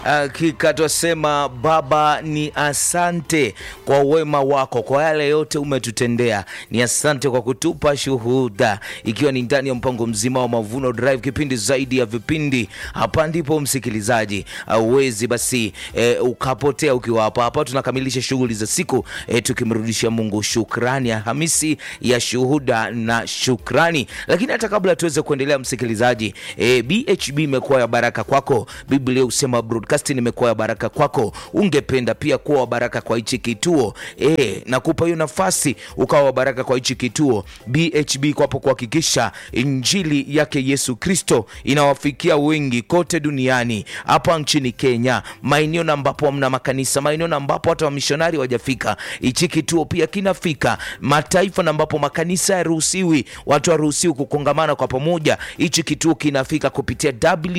Hakika twasema Baba ni asante kwa wema wako, kwa yale yote umetutendea. Ni asante kwa kutupa shuhuda, ikiwa ni ndani ya mpango mzima wa Mavuno Drive, kipindi zaidi ya vipindi. Hapa ndipo msikilizaji hauwezi basi ukapotea ukiwa hapa. Tunakamilisha shughuli za siku tukimrudishia Mungu shukrani, Alhamisi ya shuhuda na shukrani. Lakini hata kabla tuweze kuendelea msikilizaji, BHB imekuwa ya baraka kwako. Biblia husema broadcasting imekuwa ya baraka kwako. Ungependa pia kuwa baraka kwa hichi kituo, nakupa hiyo nafasi ukawa baraka kwa hichi kituo. BHB kwa hapo kuhakikisha injili yake Yesu Kristo inawafikia wengi kote duniani. Hapa nchini Kenya, maeneo ambapo mna makanisa, maeneo ambapo hata wamishonari wajafika, hichi kituo pia kinafika. Mataifa ambapo makanisa yaruhusiwi, watu waruhusiwi kukongamana kwa pamoja, hichi kituo kinafika kupitia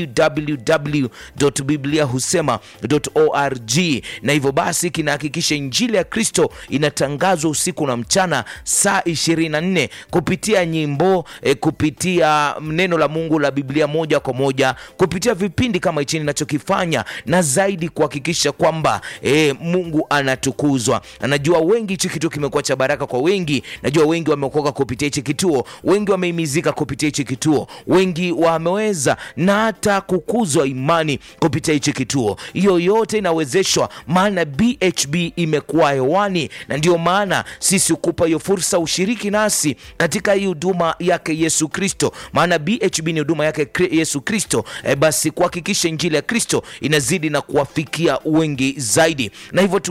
www.bibliahusema.org. na hivyo basi kinahakikisha injili ya Kristo inatangazwa usiku na mchana saa 24 kupitia nyimbo, kupitia neno la Mungu la Biblia moja kwa moja, kupitia vipindi kama hichi ninachokifanya, na zaidi kuhakikisha kwamba Mungu anatukuzwa. Najua wengi hichi kituo kimekuwa cha baraka kwa wengi. Najua wengi wameokoka kupitia hichi kituo, wengi wameimizika kupitia hichi kituo, wengi wameweza na hata kukuzwa imani kupitia hichi kituo. Hiyo yote inawezeshwa maana BHB imekuwa hewani, na ndio maana sisi ukupa hiyo fursa ushiriki nasi katika hii huduma yake Yesu Kristo. Maana BHB ni huduma yake Yesu Kristo, basi kuhakikisha injili ya Kristo inazidi na kuwafikia wengi zaidi. Na hivyo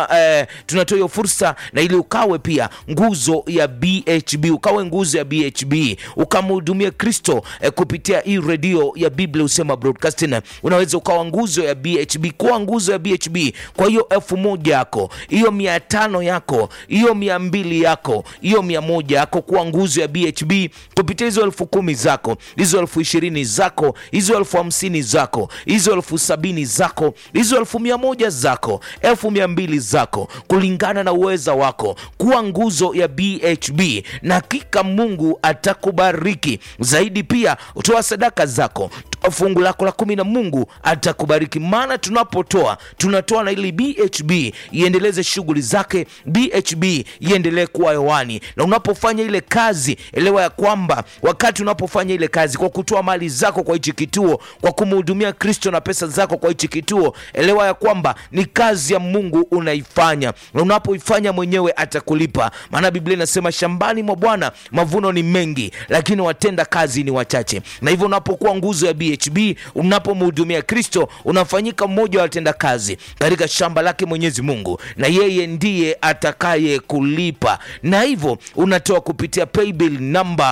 tunatoa hiyo fursa, na ili ukawe pia nguzo ya BHB, ukawe nguzo ya BHB, ukamhudumia Kristo kupitia hii radio ya Biblia Husema Broadcasting. Unaweza ukawa nguzo ya BHB, kuwa nguzo ya BHB kwa hiyo 1000 yako, hiyo 500 yako, hiyo 200 yako, hiyo 100 yako, kuwa nguzo ya BHB kupitia hizo 10,000 zako, hizo 20,000 zako, hizo 50,000 zako, hizo 70,000 zako, hizo 100,000 zako, 200,000 zako, kulingana na uweza wako. Kuwa nguzo ya BHB na hakika Mungu atakubariki zaidi. Pia utoa sadaka zako, fungu lako la 10 na Mungu atakubariki. Maana tunatoa na ili BHB iendeleze shughuli zake, BHB iendelee kuwa hewani. Na unapofanya ile kazi, elewa ya kwamba wakati unapofanya ile kazi kwa kutoa mali zako kwa hichi kituo, kwa kumhudumia Kristo na pesa zako kwa hichi kituo, elewa ya kwamba ni kazi ya Mungu unaifanya, na unapoifanya mwenyewe atakulipa. Maana Biblia inasema shambani mwa Bwana mavuno ni mengi, lakini watenda kazi ni wachache. Na hivyo unapokuwa nguzo ya BHB, unapomhudumia Kristo, unafanyika mmoja wa watenda kazi katika shamba lake Mwenyezi Mungu, na yeye ndiye atakaye kulipa. Na hivyo unatoa kupitia paybill number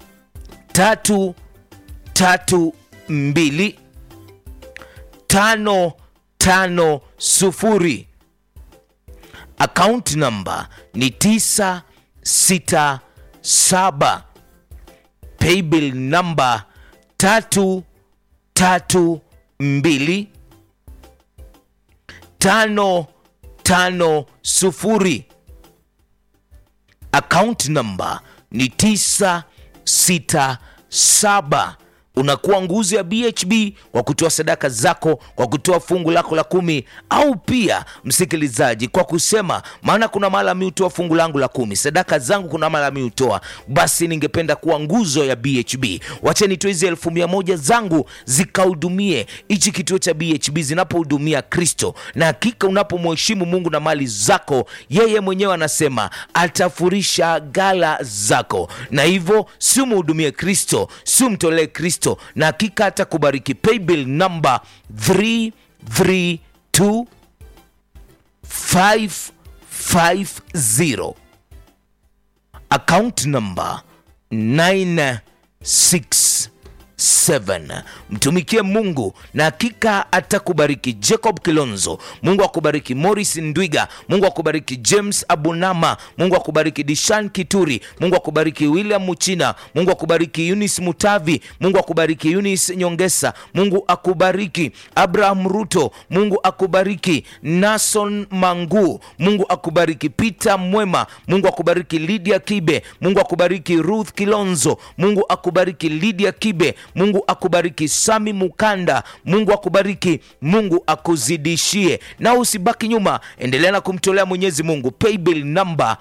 332 account number ni 967. Paybill number 332 550. Account number ni 967. Unakuwa nguzo ya BHB kwa kutoa sadaka zako, kwa kutoa fungu lako la 10, au pia msikilizaji kwa kusema, maana kuna mara mimi hutoa fungu langu la 10, sadaka zangu kuna mara mimi hutoa, basi ningependa kuwa nguzo ya BHB. Wacha nitoe hizo 1,100 zangu zikahudumie hichi kituo cha BHB, zinapohudumia Kristo. Na hakika unapomheshimu Mungu na mali zako, yeye mwenyewe anasema atafurisha ghala zako. Na hivyo si umhudumie Kristo, si umtolee Kristo, na hakika atakubariki. Paybill number 332550. Account number 967. Mtumikie Mungu na hakika atakubariki. Jacob Kilonzo, Mungu akubariki. Morris Ndwiga, Mungu akubariki. James Abunama, Mungu akubariki. Dishan Kituri, Mungu akubariki. William Muchina, Mungu akubariki. Eunice Mutavi, Mungu akubariki. Eunice Nyongesa, Mungu akubariki. Abraham Ruto, Mungu akubariki. Nason Mangu, Mungu akubariki. Peter Mwema, Mungu akubariki. Lydia Kibe, Mungu akubariki. Ruth Kilonzo, Mungu akubariki. Lydia Kibe, Mungu akubariki. Sami Mukanda, Mungu akubariki, Mungu akuzidishie. Na usibaki nyuma, endelea na kumtolea Mwenyezi Mungu. Paybill number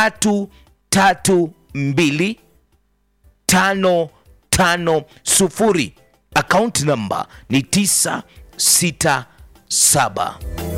3325550. Account number ni 967.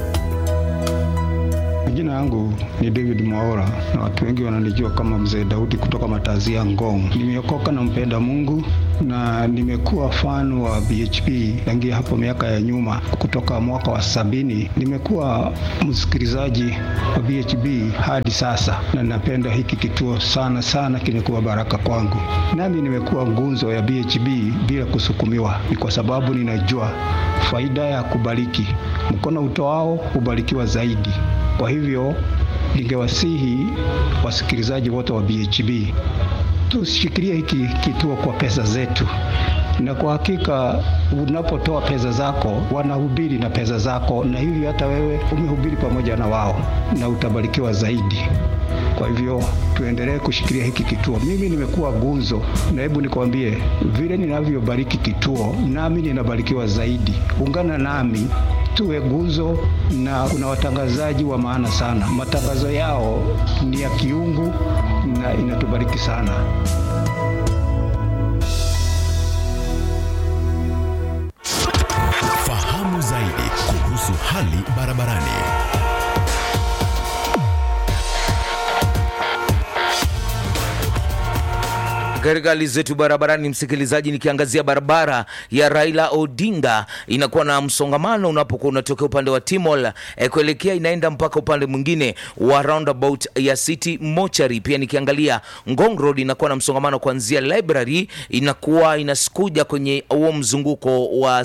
Jina yangu ni David Mwaora na watu wengi wananijua kama Mzee Daudi kutoka Matazia Ngong. Nimeokoka na mpenda Mungu na nimekuwa fan wa BHP tangia hapo miaka ya nyuma, kutoka mwaka wa 70. Nimekuwa msikilizaji wa BHP hadi sasa, na napenda hiki kituo sana sana, kimekuwa baraka kwangu. Nami nimekuwa ngunzo ya BHP bila kusukumiwa, ni kwa sababu ninajua faida ya kubariki. Mkono utoao ubarikiwa zaidi. Kwa hivyo ningewasihi wasikilizaji wote wa BHP tushikilie hiki kituo kwa pesa zetu, na kwa hakika unapotoa pesa zako wanahubiri na pesa zako, na hivi hata wewe umehubiri pamoja na wao na utabarikiwa zaidi. Kwa hivyo tuendelee kushikilia hiki kituo. Mimi nimekuwa gunzo, na hebu nikwambie vile ninavyobariki kituo, nami ninabarikiwa zaidi. Ungana nami tuwe gunzo, na kuna watangazaji wa maana sana. Matangazo yao ni ya kiungu na inatubariki sana. Fahamu zaidi kuhusu hali barabarani. Katika hali zetu barabarani, msikilizaji, nikiangazia barabara ya Raila Odinga inakuwa na msongamano unapokuwa unatokea upande wa Timol kuelekea inaenda mpaka upande mwingine wa roundabout ya City Mortuary. Pia nikiangalia Ngong Road inakuwa na msongamano kuanzia Library inakuwa inaskuja kwenye huo mzunguko wa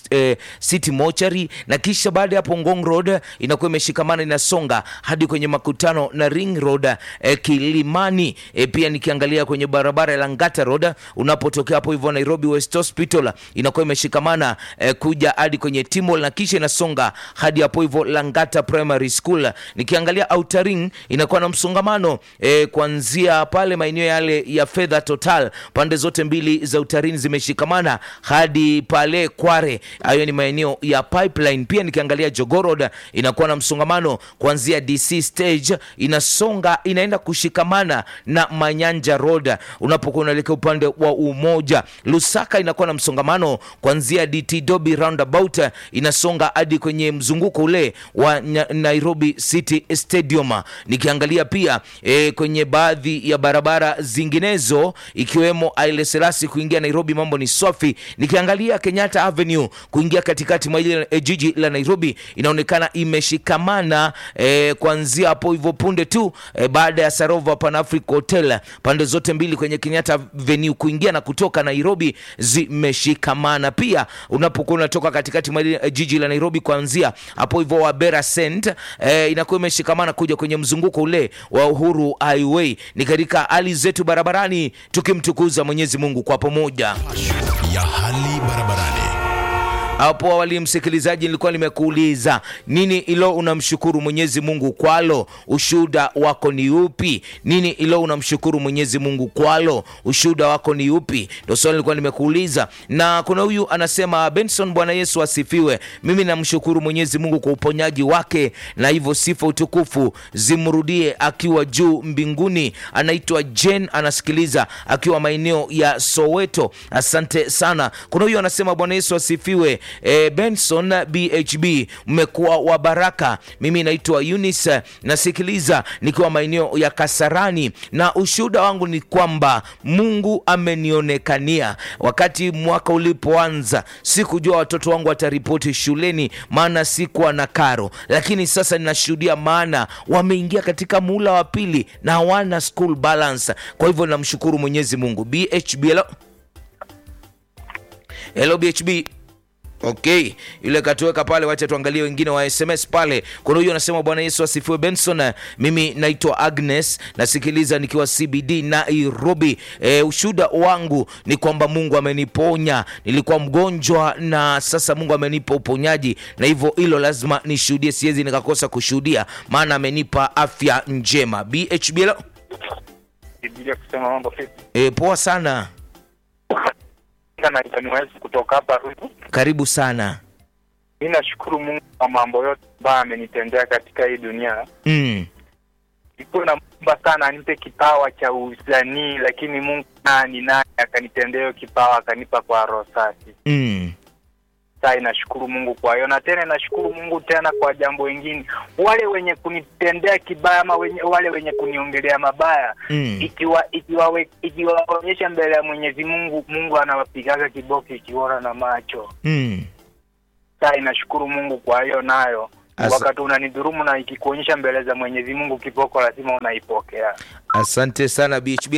City Mortuary, na kisha baada ya hapo Ngong Road inakuwa imeshikamana inasonga hadi kwenye makutano na Ring Road Kilimani. Pia nikiangalia kwenye barabara Langata Road unapotokea hapo hivyo Nairobi West Hospital inakuwa imeshikamana kuja hadi kwenye Timol, na kisha inasonga hadi hapo hivyo Langata Primary School. Nikiangalia Outer Ring inakuwa na msongamano kuanzia pale maeneo yale ya Fedha Total, pande zote mbili za Outer Ring zimeshikamana hadi pale Kware, hayo ni maeneo ya Pipeline. Pia nikiangalia Jogoo Road inakuwa na msongamano kuanzia DC Stage inasonga inaenda kushikamana na Manyanja Road unapokuwa unaelekea upande wa Umoja. Lusaka inakuwa na msongamano kuanzia DT Dobi roundabout inasonga hadi kwenye mzunguko ule wa Nairobi City Stadium. Nikiangalia pia kwenye baadhi ya barabara zinginezo ikiwemo Haile Selassie kuingia Nairobi mambo ni safi. Nikiangalia Kenyatta Avenue kuingia katikati mwa jiji la Nairobi inaonekana imeshikamana kuanzia hapo hivyo punde tu baada ya Sarova Pan Africa Hotel, pande zote mbili kwenye Kenyatta Avenue kuingia na kutoka Nairobi zimeshikamana. Pia unapokuwa unatoka katikati mwa jiji la Nairobi kuanzia hapo hivyo Wabera Cent inakuwa imeshikamana kuja kwenye mzunguko ule wa Uhuru Highway. Ni katika hali zetu barabarani tukimtukuza Mwenyezi Mungu kwa pamoja. Ya hali barabarani. Hapo awali msikilizaji, nilikuwa nimekuuliza nini ilo unamshukuru Mwenyezi Mungu kwalo, ushuhuda wako ni upi? Nini ilo unamshukuru Mwenyezi Mungu kwalo, ushuhuda wako ni upi? Ndio swali nilikuwa nimekuuliza. Na kuna huyu anasema, Benson, Bwana Yesu asifiwe, mimi namshukuru Mwenyezi Mungu kwa uponyaji wake, na hivyo sifa utukufu zimrudie akiwa juu mbinguni. Anaitwa Jen, anasikiliza akiwa maeneo ya Soweto. Asante sana. Kuna huyu anasema, Bwana Yesu asifiwe, Benson BHB mmekuwa wa baraka. Mimi naitwa Eunice, nasikiliza nikiwa maeneo ya Kasarani, na ushuhuda wangu ni kwamba Mungu amenionekania. Wakati mwaka ulipoanza sikujua watoto wangu wataripoti shuleni maana sikuwa na karo, lakini sasa ninashuhudia maana wameingia katika muhula wa pili na hawana school balance. Kwa hivyo namshukuru Mwenyezi Mungu. BHB, hello BHB. Okay, yule katuweka pale, wacha tuangalie wengine wa SMS pale. Kuna huyo anasema, Bwana Yesu asifiwe Benson, mimi naitwa Agnes, nasikiliza nikiwa CBD Nairobi. Ushuhuda wangu ni kwamba Mungu ameniponya. Nilikuwa mgonjwa na sasa Mungu amenipa uponyaji, na hivyo hilo lazima nishuhudie, siwezi nikakosa kushuhudia maana amenipa afya njema. BHB, Biblia kusema mambo vipi? Poa sana. na niwezi kutoka hapa Ruiru. Karibu sana. Mimi nashukuru Mungu kwa mambo yote ambayo amenitendea katika hii dunia. Nilikuwa naomba sana anipe kipawa cha usanii, lakini Mungu nani akanitendea hiyo kipawa, akanipa kwa roho safi. Sasa nashukuru Mungu kwa hiyo, na tena nashukuru Mungu tena kwa jambo lingine. Wale wenye kunitendea kibaya ama wale wenye kuniongelea mabaya, ikiwaonyesha mbele ya Mwenyezi Mungu, Mungu anawapigaga kiboko ikiona na macho. Sasa nashukuru Mungu kwa hiyo nayo. Wakati unanidhurumu na ikikuonyesha mbele za Mwenyezi Mungu kiboko, lazima unaipokea. Asante sana BHB.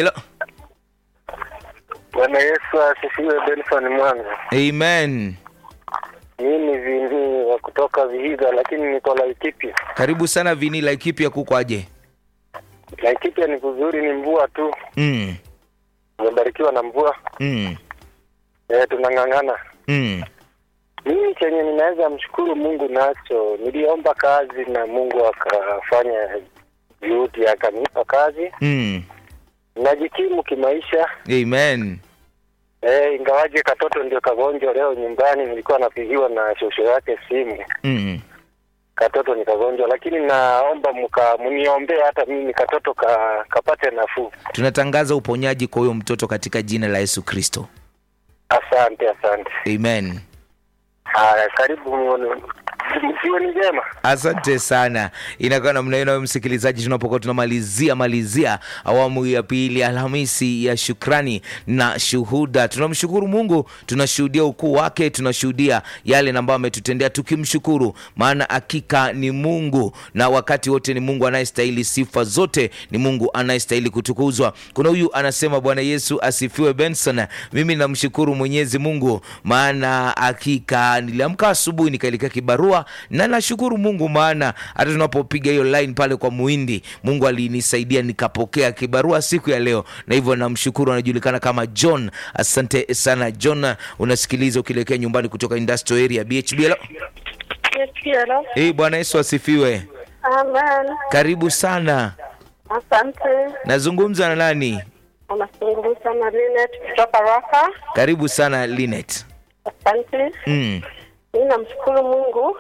Bwana Yesu asifiwe. Benson Mwanza. Amen. Mimi Vini wa kutoka Vihiga, lakini niko Laikipia. Karibu sana Vini. Laikipia kukwaje? Laikipia ni kuzuri, ni mvua tu. Tumebarikiwa na mvua. Tunang'ang'ana. Mimi chenye ninaweza mshukuru Mungu nacho, niliomba kazi na Mungu akafanya juhudi, akanipa kazi. Najikimu kimaisha. Amen. Ingawaje katoto ndio kagonjwa leo nyumbani, nilikuwa napigiwa na shosho yake simu. Katoto ni kagonjwa, lakini naomba mniombee hata mimi katoto kapate nafuu. Tunatangaza uponyaji kwa huyo mtoto katika jina la Yesu Kristo. Asante. Amen. Karibu msiwe njema. Asante sana. Inakuwa namna hiyo na msikilizaji, tunapokuwa tunamalizia awamu ya pili, Alhamisi ya shukrani na shuhuda. Tunamshukuru Mungu, tunashuhudia ukuu wake, tunashuhudia yale ambayo ametutendea tukimshukuru, maana hakika ni Mungu na wakati wote ni Mungu anayestahili sifa zote, ni Mungu anayestahili kutukuzwa. Kuna huyu anasema Bwana Yesu asifiwe Benson. Mimi namshukuru Mwenyezi Mungu, maana hakika niliamka asubuhi nikaelekea kibarua, na nashukuru Mungu maana hata tunapopiga hiyo line pale kwa Muhindi, Mungu alinisaidia nikapokea kibarua siku ya leo, na hivyo namshukuru. Anajulikana kama John. Asante sana John, unasikiliza ukielekea nyumbani kutoka industrial area. BHB. Hello. Bwana Yesu asifiwe. Amen. Karibu sana. Asante. Nazungumza na nani? Unazungumza na Linet kutoka Raka. Karibu sana Linet. Asante. Mimi namshukuru Mungu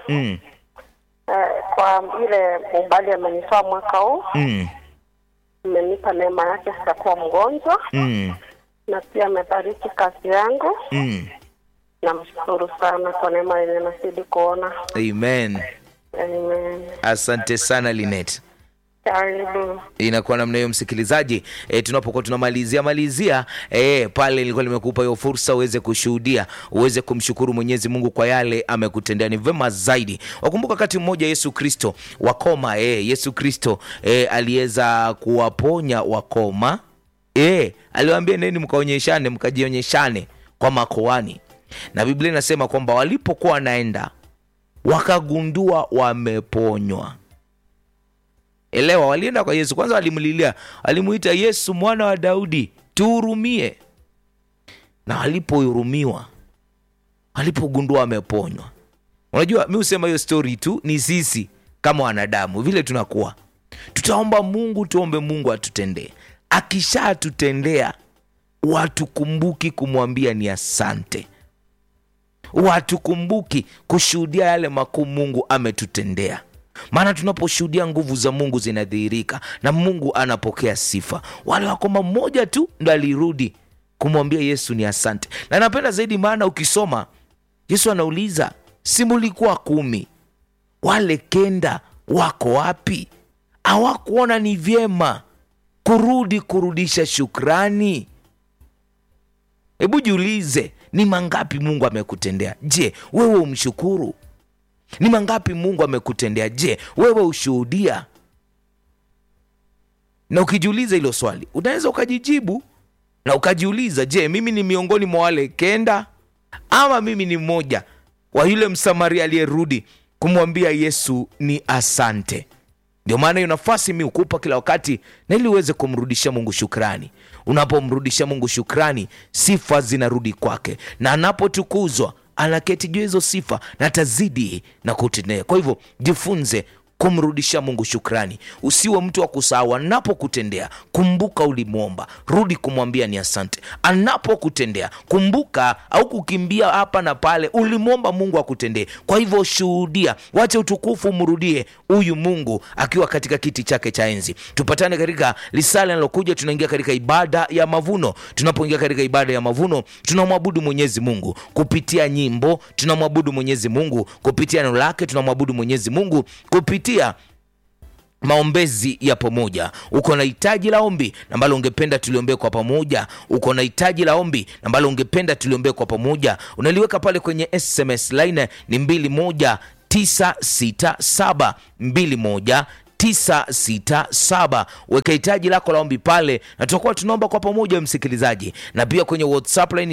kwa ile umbali amenitoa mwaka huu. Amenipa neema yake sitakuwa mgonjwa. Na pia amebariki kazi yangu. Namshukuru sana kwa neema ile nasidi kuona. Amen. Asante sana Linet. Inakuwa namna hiyo msikilizaji, tunapokuwa tunamalizia pale nilikuwa nimekupa hiyo fursa uweze kushuhudia, uweze kumshukuru Mwenyezi Mungu kwa yale amekutendea. Ni vema zaidi. Wakumbuka wakati mmoja Yesu Kristo wakoma, Yesu Kristo aliweza kuwaponya wakoma. Aliwaambia neni mkaonyeshane, mkajionyeshane kwa makoani. Na Biblia inasema kwamba walipokuwa wanaenda wakagundua wameponywa. Elewa, walienda kwa Yesu, kwanza walimlilia, alimuita Yesu mwana wa Daudi, tuhurumie. Na walipohurumiwa, walipogundua wameponywa. Unajua mimi husema hiyo story tu ni sisi kama wanadamu vile tunakuwa. Tutaomba Mungu, tuombe Mungu atutendee. Akishatutendea, watukumbuki kumwambia ni asante. Watukumbuki kushuhudia yale makuu Mungu ametutendea. Maana tunaposhuhudia nguvu za Mungu zinadhihirika na Mungu anapokea sifa. Wale wakoma mmoja tu ndo alirudi kumwambia Yesu ni asante. Na napenda zaidi maana ukisoma Yesu anauliza, si mulikuwa 10? Wale 9 wako wapi? Hawakuona ni vyema kurudisha shukrani? Hebu jiulize, ni mangapi Mungu amekutendea? Je, wewe umshukuru? Ni mangapi Mungu amekutendea? Je, wewe ushuhudia? Na ukijiuliza hilo swali, unaweza ukajijibu na ukajiuliza, je, mimi ni miongoni mwa wale 9 ama mimi ni mmoja wa yule Msamaria aliyerudi kumwambia Yesu ni asante? Ndio maana hiyo nafasi mimi ukupa kila wakati, na ili uweze kumrudishia Mungu shukrani. Unapomrudishia Mungu shukrani, sifa zinarudi kwake, na anapotukuzwa anaketi juu hizo sifa na tazidi na kutendea. Kwa hivyo jifunze kumrudishia Mungu shukrani. Usiwe mtu wa kusahau. Anapokutendea, kumbuka ulimwomba, rudi kumwambia ni asante. Anapokutendea, kumbuka au kukimbia hapa na pale, ulimwomba Mungu akutendee. Kwa hivyo shuhudia, wacha utukufu umrudie huyu Mungu akiwa katika kiti chake cha enzi. Tupatane katika lisala linalokuja, tunaingia katika ibada ya mavuno. Tunapoingia katika ibada ya mavuno, tunamwabudu Mwenyezi Mungu kupitia nyimbo, tunamwabudu Mwenyezi Mungu kupitia neno lake, tunamwabudu Mwenyezi Mungu kupitia maombezi ya pamoja. Uko na hitaji la ombi ambalo ungependa tuliombee kwa pamoja, uko na hitaji la ombi ambalo ungependa tuliombee kwa pamoja, unaliweka pale kwenye SMS line ni 21967 21967. Weka hitaji lako la ombi pale na tutakuwa tunaomba kwa pamoja, msikilizaji. Na pia kwenye WhatsApp line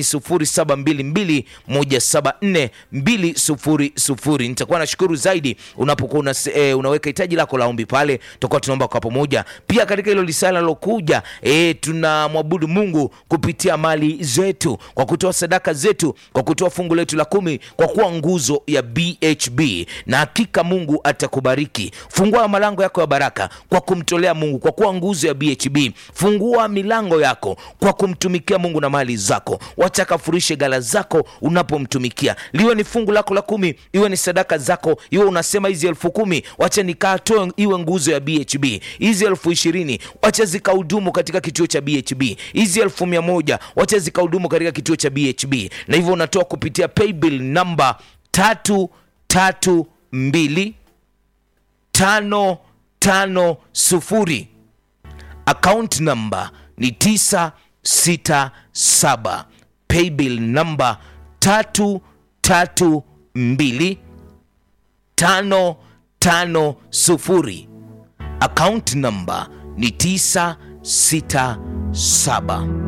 0722174200. Nitakuwa nashukuru zaidi unapokuwa unaweka hitaji lako la ombi pale, tutakuwa tunaomba kwa pamoja. Pia katika hilo lisala lilokuja, tunamwabudu Mungu kupitia mali zetu, kwa kutoa sadaka zetu, kwa kutoa fungu letu la 10, kwa kuwa nguzo ya BHB, na hakika Mungu atakubariki. Fungua malango yako ya baraka kwa kumtolea Mungu, kwa kuwa nguzo ya BHB. Fungua milango yako kwa kumtumikia Mungu na mali zako. Wacha kafurishe gala zako unapomtumikia. Liwe ni fungu lako la 10, iwe ni sadaka zako, iwe unasema hizi 10,000 wacha nikatoe iwe nguzo ya BHB. Hizi 20,000 wacha zikahudumu katika kituo cha BHB. Hizi 100,000 wacha zikahudumu katika kituo cha BHB. Na hivyo unatoa kupitia paybill number 3325550. Account number ni 967. Paybill number 3325550. Account number ni 967.